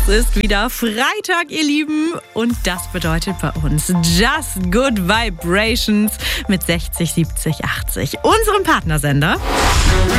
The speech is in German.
Es ist wieder Freitag, ihr Lieben. Und das bedeutet bei uns Just Good Vibrations mit 60, 70, 80. Unserem Partnersender.